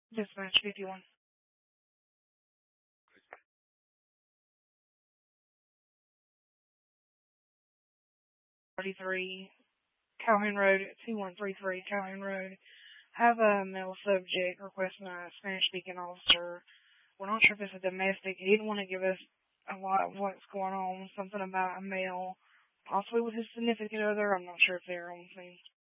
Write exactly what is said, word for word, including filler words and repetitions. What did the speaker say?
Dispatch fifty-one. thirty-three, Calhoun Road, two one three three Calhoun Road. Have a male subject requesting a Spanish speaking officer. We're not sure if it's a domestic. He didn't want to give us a lot of what's going on, something about a male, possibly with his significant other. I'm not sure if they're on the scene.